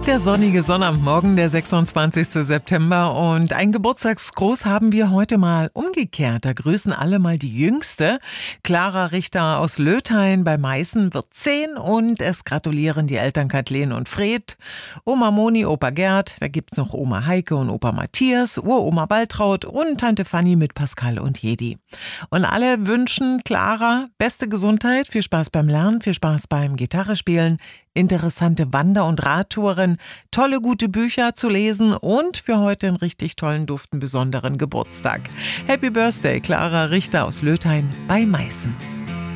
Der sonnige Sonnabendmorgen, der 26. September, und ein Geburtstagsgruß haben wir heute mal umgekehrt. Da grüßen alle mal die Jüngste. Clara Richter aus Löthain bei Meißen wird 10 und es gratulieren die Eltern Kathleen und Fred, Oma Moni, Opa Gerd, da gibt's noch Oma Heike und Opa Matthias, Uroma Baltraud und Tante Fanny mit Pascal und Jedi. Und alle wünschen Clara beste Gesundheit, viel Spaß beim Lernen, viel Spaß beim Gitarrespielen, interessante Wander- und Radtouren, tolle, gute Bücher zu lesen und für heute einen richtig tollen, duften, besonderen Geburtstag. Happy Birthday, Clara Richter aus Löthain bei Meißen.